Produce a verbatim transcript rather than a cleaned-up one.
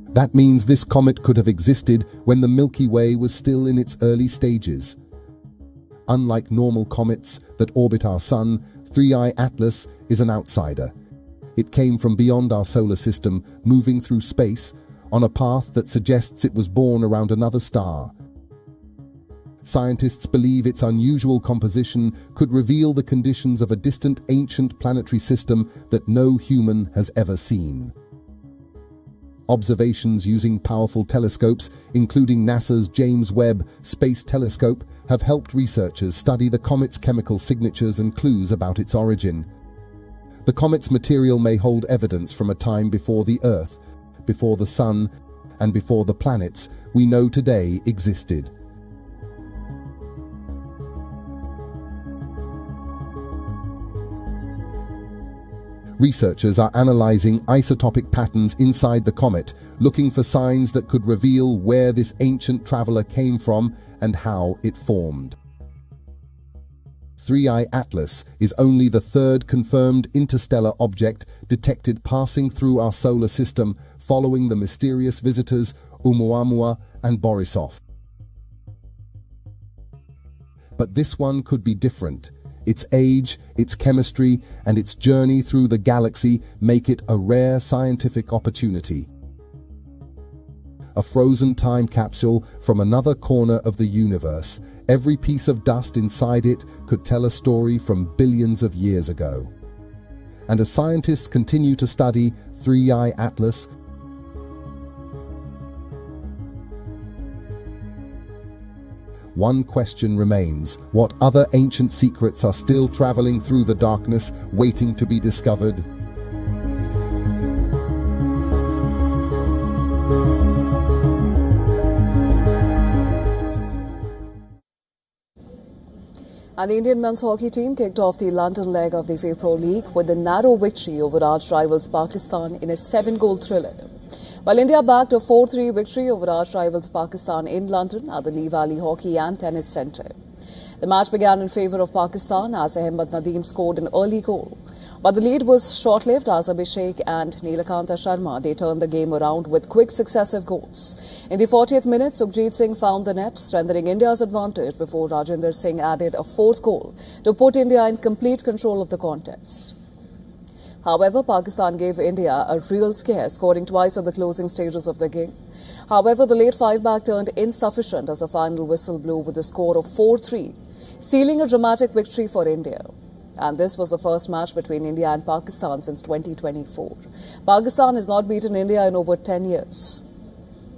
That means this comet could have existed when the Milky Way was still in its early stages. Unlike normal comets that orbit our Sun, three I Atlas is an outsider. It came from beyond our solar system, moving through space, on a path that suggests it was born around another star. Scientists believe its unusual composition could reveal the conditions of a distant ancient planetary system that no human has ever seen. Observations using powerful telescopes, including NASA's James Webb Space Telescope, have helped researchers study the comet's chemical signatures and clues about its origin. The comet's material may hold evidence from a time before the Earth, before the Sun, and before the planets we know today existed. Researchers are analyzing isotopic patterns inside the comet, looking for signs that could reveal where this ancient traveler came from and how it formed. three I Atlas is only the third confirmed interstellar object detected passing through our solar system, following the mysterious visitors Oumuamua and Borisov. But this one could be different. Its age, its chemistry, and its journey through the galaxy make it a rare scientific opportunity. A frozen time capsule from another corner of the universe. Every piece of dust inside it could tell a story from billions of years ago. And as scientists continue to study three I Atlas, one question remains: what other ancient secrets are still traveling through the darkness, waiting to be discovered? And the Indian men's hockey team kicked off the London leg of the FIFA Pro League with a narrow victory over arch rivals Pakistan in a seven-goal thriller. While India bagged a four three victory over arch rivals Pakistan in London at the Lee Valley Hockey and Tennis Centre. The match began in favour of Pakistan as Ahmed Nadeem scored an early goal. But the lead was short-lived as Abhishek and Neelakanta Sharma, they turned the game around with quick successive goals. In the fortieth minute, Sukhjit Singh found the net, strengthening India's advantage before Rajinder Singh added a fourth goal to put India in complete control of the contest. However, Pakistan gave India a real scare, scoring twice at the closing stages of the game. However, the late fight-back turned insufficient as the final whistle blew with a score of four three, sealing a dramatic victory for India. And this was the first match between India and Pakistan since twenty twenty-four. Pakistan has not beaten India in over ten years.